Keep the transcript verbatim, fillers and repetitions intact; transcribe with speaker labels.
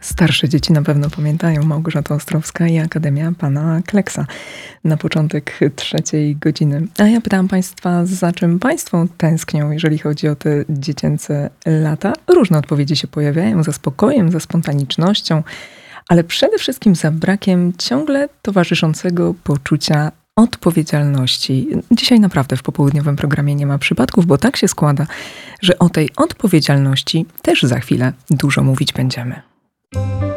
Speaker 1: Starsze dzieci na pewno pamiętają. Małgorzata Ostrowska i Akademia Pana Kleksa na początek trzeciej godziny. A ja pytałam Państwa, za czym Państwo tęsknią, jeżeli chodzi o te dziecięce lata. Różne odpowiedzi się pojawiają, za spokojem, za spontanicznością, ale przede wszystkim za brakiem ciągle towarzyszącego poczucia odpowiedzialności. Dzisiaj naprawdę w popołudniowym programie nie ma przypadków, bo tak się składa, że o tej odpowiedzialności też za chwilę dużo mówić będziemy.